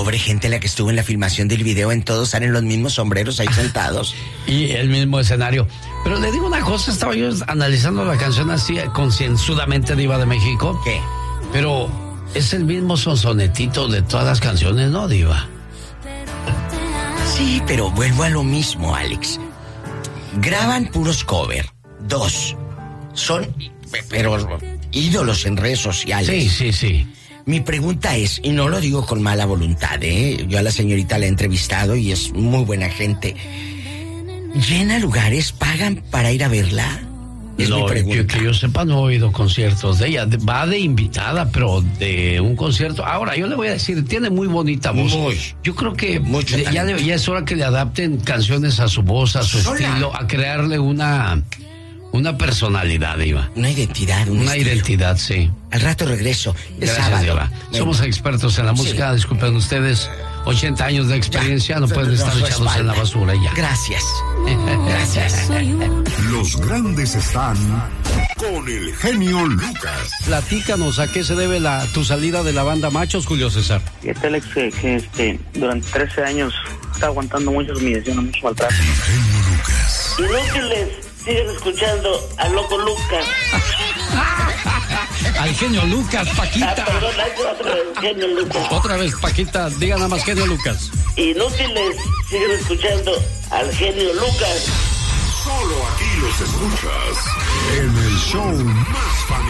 pobre gente la que estuvo en la filmación del video, en todos salen los mismos sombreros ahí sentados. Y el mismo escenario. Pero le digo una cosa, estaba yo analizando la canción así concienzudamente, Diva de México. ¿Qué? Pero es el mismo sonsonetito de todas las canciones, ¿no, Diva? Sí, pero vuelvo a lo mismo, Alex. Graban puros cover. 2. Son, pero ídolos en redes sociales. Sí. Mi pregunta es, y no lo digo con mala voluntad, yo a la señorita la he entrevistado y es muy buena gente. ¿Llena lugares? ¿Pagan para ir a verla? Es mi pregunta. Que yo sepa, no he oído conciertos de ella. Va de invitada, pero de un concierto. Ahora, yo le voy a decir, tiene muy bonita voz. Yo creo que ya es hora que le adapten canciones a su voz, a su estilo, a crearle una personalidad, Diva. Una identidad, una identidad, sí. Al rato regreso. Gracias, sábado. Diva. Somos expertos en la música, sí. Disculpen ustedes, 80 años de experiencia, no pueden estar echados en la basura ya. Gracias. Gracias. Los grandes están con el genio Lucas. Platícanos, ¿a qué se debe tu salida de la banda Machos, Julio César? Fíjate, Alex, que durante 13 años está aguantando muchas humillaciones, mucho maltrato. El genio Lucas. Inútiles. Siguen escuchando al loco Lucas. Al genio Lucas, Paquita. Perdón, otra vez, genio Lucas. Otra vez, Paquita, diga nada más genio Lucas. Inútiles, siguen escuchando al genio Lucas. Solo aquí los escuchas en el show más familiar.